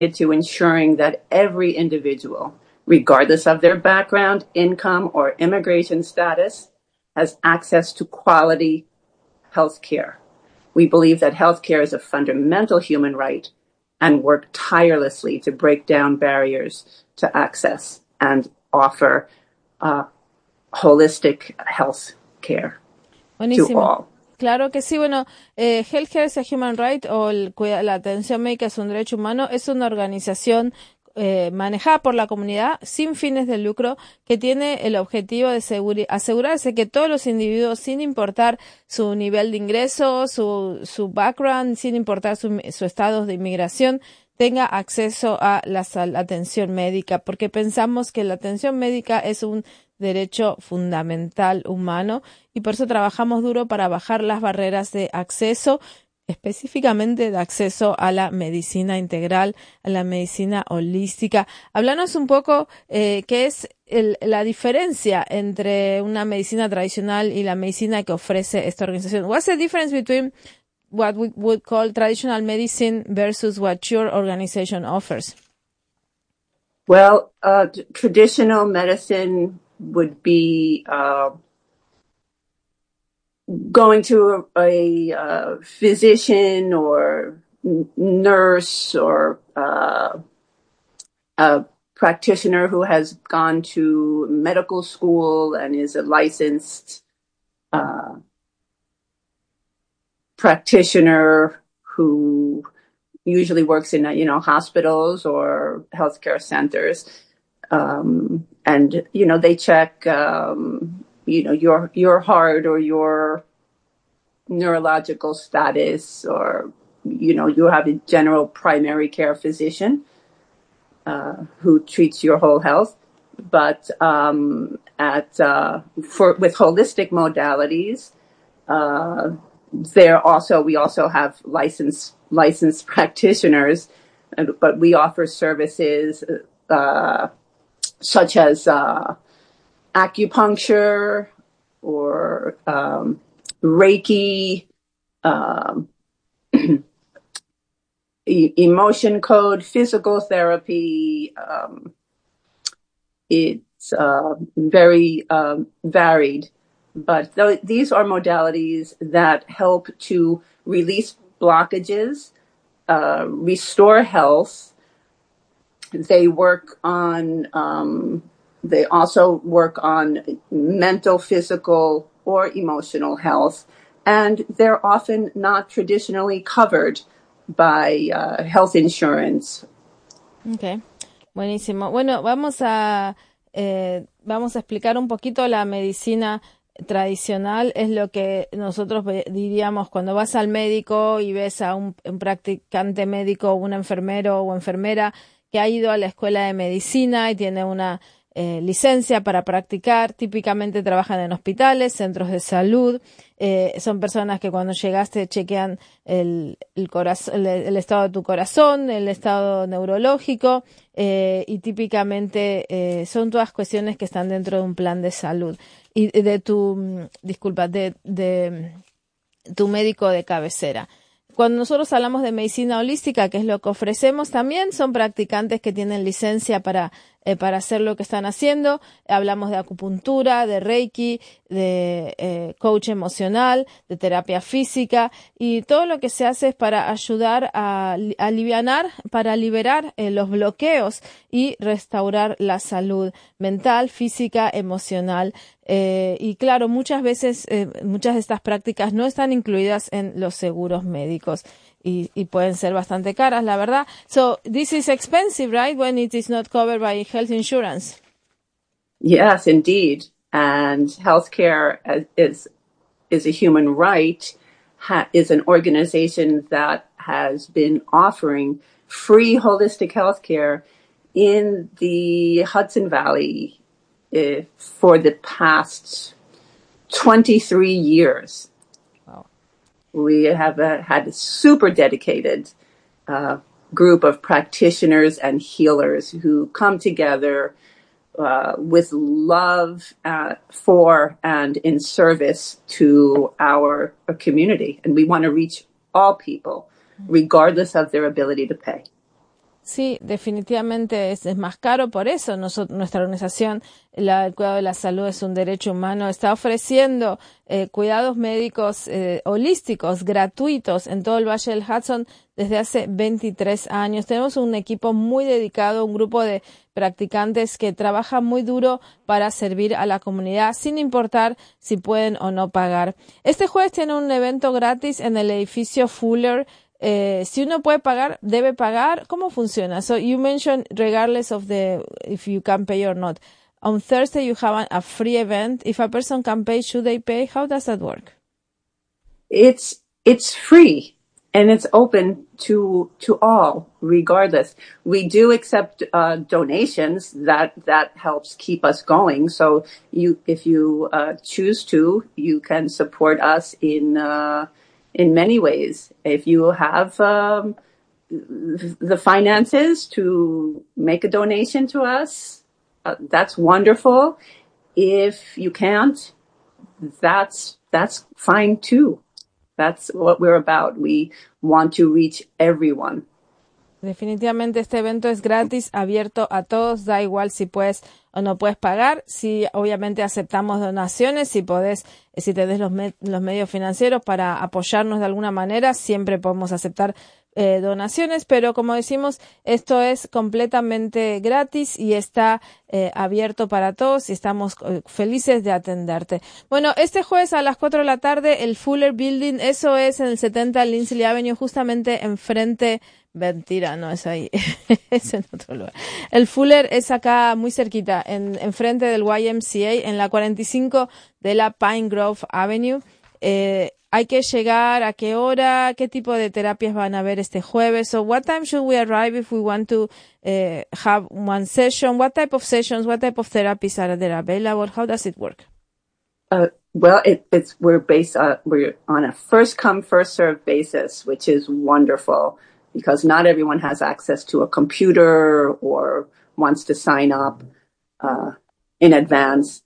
to ensuring that every individual, regardless of their background, income, or immigration status, has access to quality health care. We believe that health care is a fundamental human right and work tirelessly to break down barriers to access and offer holistic health care to Buenísimo. all. Claro que sí. Bueno, Healthcare is a Human Right o la atención médica es un derecho humano. Es una organización manejada por la comunidad sin fines de lucro que tiene el objetivo de asegurarse que todos los individuos, sin importar su nivel de ingreso, su background, sin importar su estado de inmigración, tenga acceso a la atención médica, porque pensamos que la atención médica es un derecho fundamental humano y por eso trabajamos duro para bajar las barreras de acceso, específicamente de acceso a la medicina integral, a la medicina holística. Háblanos un poco qué es la diferencia entre una medicina tradicional y la medicina que ofrece esta organización. What's the difference between what we would call traditional medicine versus what your organization offers? Well, traditional medicine would be going to a physician or nurse or a practitioner who has gone to medical school and is a licensed practitioner who usually works in, hospitals or healthcare centers. And, they check, your heart or your neurological status, or, you have a general primary care physician who treats your whole health. But with holistic modalities, we also have licensed practitioners, but we offer services such as acupuncture or Reiki, emotion code, physical therapy. It's very varied, but these are modalities that help to release blockages, restore health. They also work on mental, physical, or emotional health, and they're often not traditionally covered by health insurance. Okay, buenísimo. Bueno, vamos a explicar un poquito la medicina tradicional. Es lo que nosotros diríamos cuando vas al médico y ves a un practicante médico, un enfermero o enfermera que ha ido a la escuela de medicina y tiene una licencia para practicar. Típicamente trabajan en hospitales, centros de salud. Son personas que cuando llegaste chequean el estado de tu corazón, el estado neurológico, y típicamente son todas cuestiones que están dentro de un plan de salud y de tu médico de cabecera. Cuando nosotros hablamos de medicina holística, que es lo que ofrecemos, también son practicantes que tienen licencia para hacer lo que están haciendo. Hablamos de acupuntura, de Reiki, de coach emocional, de terapia física, y todo lo que se hace es para ayudar a alivianar, para liberar los bloqueos y restaurar la salud mental, física, emocional. Y claro, muchas veces muchas de estas prácticas no están incluidas en los seguros médicos y pueden ser bastante caras, la verdad. So this is expensive, right? When it is not covered by health insurance. Yes, indeed. And healthcare is a human right, is an organization that has been offering free holistic healthcare in the Hudson Valley for the past 23 years. Wow. We have had a super dedicated group of practitioners and healers who come together with love for and in service to our community. And we want to reach all people, regardless of their ability to pay. Sí, definitivamente es más caro, por eso nuestra organización, el cuidado de la salud es un derecho humano, está ofreciendo cuidados médicos holísticos, gratuitos en todo el Valle del Hudson desde hace 23 años. Tenemos un equipo muy dedicado, un grupo de practicantes que trabaja muy duro para servir a la comunidad, sin importar si pueden o no pagar. Este jueves tiene un evento gratis en el edificio Fuller. Si uno puede pagar, debe pagar. ¿Cómo funciona? So you mentioned regardless of if you can pay or not. On Thursday you have a free event. If a person can pay, should they pay? How does that work? It's free and it's open to all, regardless. We do accept donations. That helps keep us going. So if you choose to, you can support us in many ways. If you have the finances to make a donation to us, that's wonderful. If you can't, that's fine too. That's what we're about. We want to reach everyone. Definitivamente este evento es gratis, abierto a todos, da igual si puedes o no puedes pagar. Si obviamente aceptamos donaciones, si tenés los medios financieros para apoyarnos de alguna manera, siempre podemos aceptar donaciones, pero como decimos, esto es completamente gratis y está abierto para todos y estamos felices de atenderte. Bueno, este jueves a las 4 de la tarde, el Fuller Building, eso es en el 70 Lindsley Avenue, justamente enfrente. Mentira, no es ahí, es en otro lugar. El Fuller es acá muy cerquita, enfrente del YMCA, en la 45 de la Pine Grove Avenue. Hay que llegar, ¿a qué hora? ¿Qué tipo de terapias van a haber este jueves? So what time should we arrive if we want to have one session? What type of sessions, what type of therapies are there available? How does it work? Well, we're on a first come, first served basis, which is wonderful because not everyone has access to a computer or wants to sign up in advance.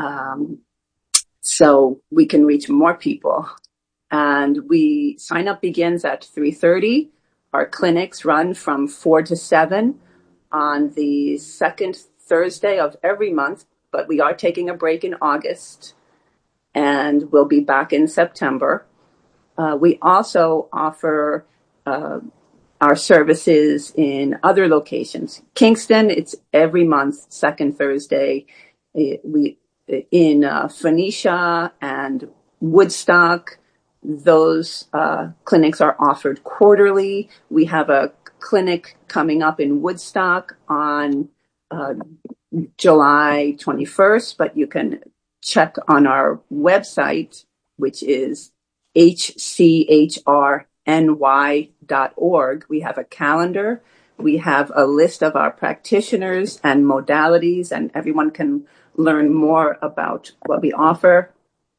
So we can reach more people. And sign up begins at 3:30. Our clinics run from 4 to 7 on the second Thursday of every month, but we are taking a break in August and we'll be back in September. We also offer our services in other locations. Kingston, it's every month, second Thursday. In Phoenicia and Woodstock, those clinics are offered quarterly. We have a clinic coming up in Woodstock on July 21st, but you can check on our website, which is hchrny.org. We have a calendar. We have a list of our practitioners and modalities, and everyone can learn more about what we offer.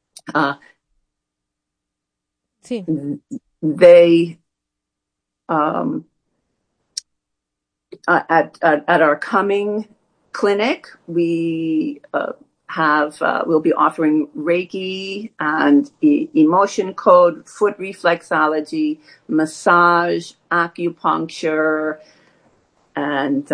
Sí. They at our coming clinic, we'll be offering Reiki and emotion code, foot reflexology, massage, acupuncture, and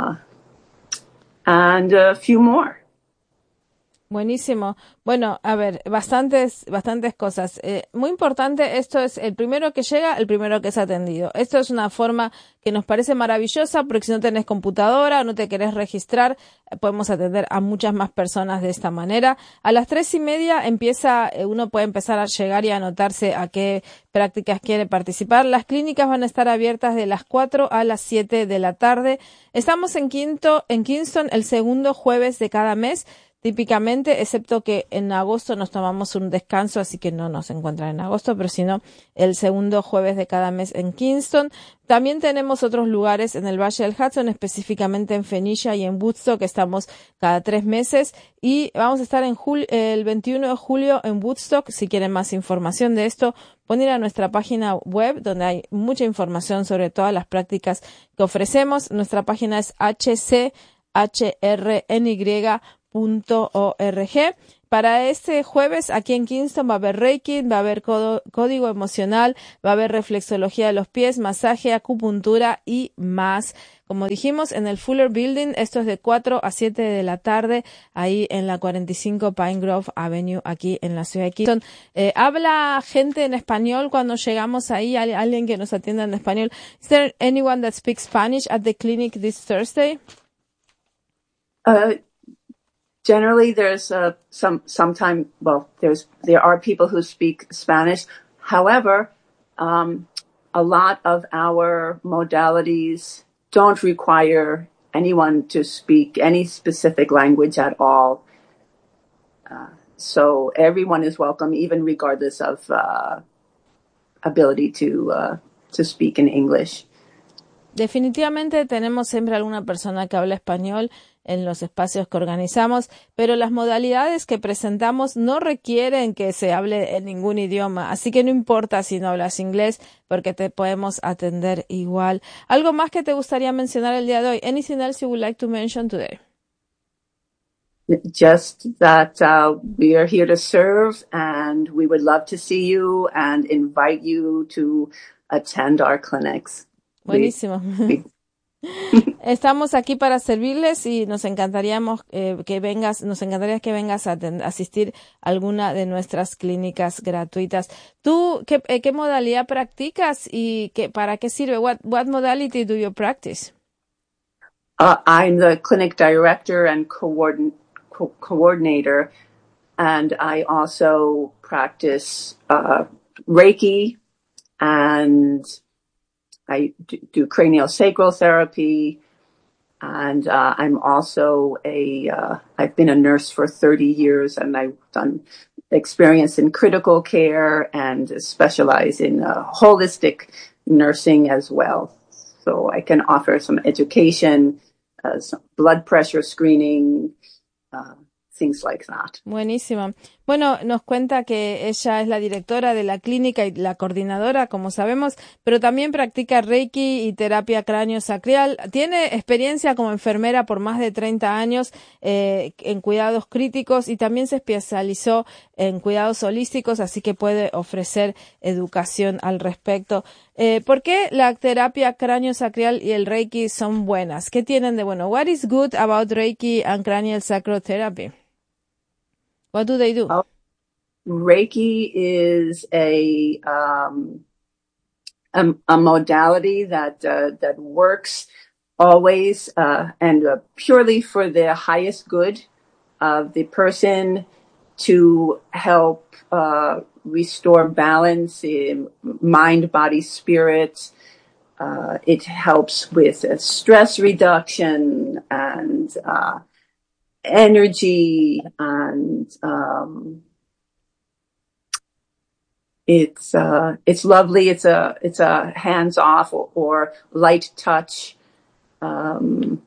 a few more. Buenísimo. Bueno, a ver, bastantes cosas. Muy importante, esto es el primero que llega, el primero que es atendido. Esto es una forma que nos parece maravillosa, porque si no tenés computadora o no te querés registrar, podemos atender a muchas más personas de esta manera. A las 3:30 uno puede empezar a llegar y anotarse a qué prácticas quiere participar. Las clínicas van a estar abiertas de las 4 a las 7 de la tarde. Estamos en Kingston el segundo jueves de cada mes. Típicamente, excepto que en agosto nos tomamos un descanso, así que no nos encuentran en agosto, pero sino el segundo jueves de cada mes en Kingston. También tenemos otros lugares en el Valle del Hudson, específicamente en Phoenicia y en Woodstock, que estamos cada 3 meses. Y vamos a estar el 21 de julio en Woodstock. Si quieren más información de esto, pueden ir a nuestra página web, donde hay mucha información sobre todas las prácticas que ofrecemos. Nuestra página es hchrny.org. Para este jueves, aquí en Kingston va a haber Reiki, va a haber código emocional, va a haber reflexología de los pies, masaje, acupuntura y más. Como dijimos, en el Fuller Building, esto es de 4 a 7 de la tarde, ahí en la 45 Pine Grove Avenue, aquí en la ciudad de Kingston. ¿Habla gente en español cuando llegamos ahí? ¿Alguien que nos atienda en español? Is there anyone that speaks Spanish at the clinic this Thursday? Generally, there's there are people who speak Spanish. However, a lot of our modalities don't require anyone to speak any specific language at all. So everyone is welcome, even regardless of ability to speak in English. Definitivamente tenemos siempre alguna persona que habla español en los espacios que organizamos, pero las modalidades que presentamos no requieren que se hable en ningún idioma, así que no importa si no hablas inglés, porque te podemos atender igual. ¿Algo más que te gustaría mencionar el día de hoy? Anything else you would like to mention today? Just that we are here to serve, and we would love to see you and invite you to attend our clinics. Buenísimo. Estamos aquí para servirles y nos encantaría que vengas a asistir a alguna de nuestras clínicas gratuitas. ¿Tú qué modalidad practicas y para qué sirve? What modality do you practice? I'm the clinic director and coordinator, and I also practice Reiki, and I do craniosacral therapy, and I'm also I've been a nurse for 30 years, and I've done experience in critical care and specialize in holistic nursing as well. So I can offer some education, some blood pressure screening, things like that. Buenísimo. Bueno, nos cuenta que ella es la directora de la clínica y la coordinadora, como sabemos, pero también practica Reiki y terapia cráneo-sacral. Tiene experiencia como enfermera por más de 30 años en cuidados críticos y también se especializó en cuidados holísticos, así que puede ofrecer educación al respecto. ¿Por qué la terapia cráneo-sacral y el Reiki son buenas? ¿Qué tienen de bueno? What is good about Reiki and cranial sacral therapy? What do they do? Reiki is a modality that works always and purely for the highest good of the person, to help restore balance in mind, body, spirit. It helps with stress reduction and energy, and it's lovely. It's a hands off or light touch, and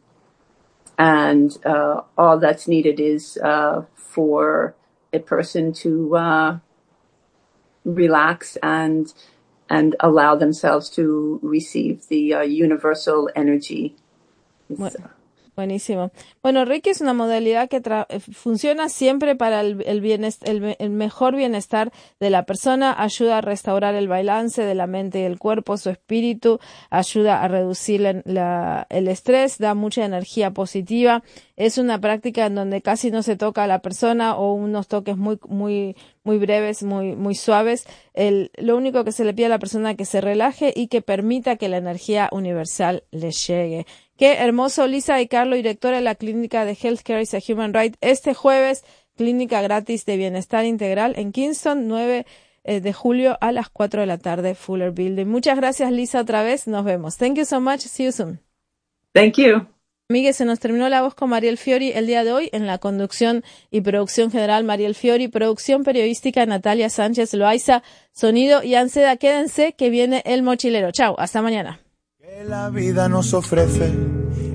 all that's needed is for a person to relax and allow themselves to receive the universal energy. Buenísimo. Bueno, Reiki es una modalidad que funciona siempre para el mejor bienestar de la persona, ayuda a restaurar el balance de la mente y el cuerpo, su espíritu, ayuda a reducir el estrés, da mucha energía positiva. Es una práctica en donde casi no se toca a la persona o unos toques muy breves, muy suaves. Lo único que se le pide a la persona es que se relaje y que permita que la energía universal le llegue. Qué hermoso, Lisa y Carlos, directora de la clínica de Healthcare is a Human Right. Este jueves, clínica gratis de bienestar integral en Kingston, 9 de julio a las 4 de la tarde, Fuller Building. Muchas gracias, Lisa, otra vez. Nos vemos. Thank you so much. See you soon. Thank you. Amigues, se nos terminó la voz con Mariel Fiori el día de hoy. En la conducción y producción general, Mariel Fiori. Producción periodística, Natalia Sánchez Loaiza. Sonido y Anseda. Quédense que viene El Mochilero. Chao, hasta mañana. Que la vida nos ofrece